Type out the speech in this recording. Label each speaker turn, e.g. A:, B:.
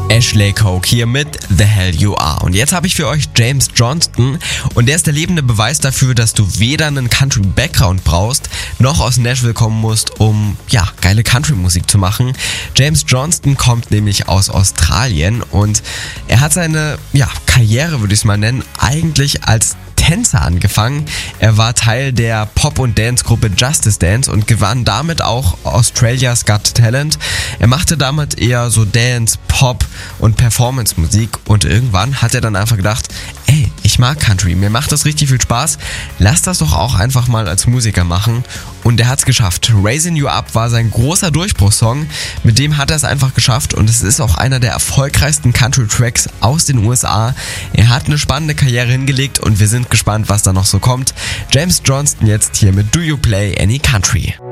A: Ashley Coke hier mit The Hell You Are. Und jetzt habe ich für euch James Johnston und der ist der lebende Beweis dafür, dass du weder einen Country-Background brauchst, noch aus Nashville kommen musst, um geile Country-Musik zu machen. James Johnston kommt nämlich aus Australien und er hat seine Karriere, würde ich es mal nennen, eigentlich als Tänzer angefangen. Er war Teil der Pop- und Dance-Gruppe Justice Dance und gewann damit auch Australia's Got Talent. Er machte damit eher so Dance, Pop und Performance-Musik und irgendwann hat er dann einfach gedacht, ey, ich mag Country, mir macht das richtig viel Spaß, lass das doch auch einfach mal als Musiker machen und er hat's geschafft. Raising You Up war sein großer Durchbruchssong, mit dem hat er es einfach geschafft und es ist auch einer der erfolgreichsten Country-Tracks aus den USA. Er hat eine spannende Karriere hingelegt und wir sind gespannt, was da noch so kommt. James Johnston jetzt hier mit Do You Play Any Country?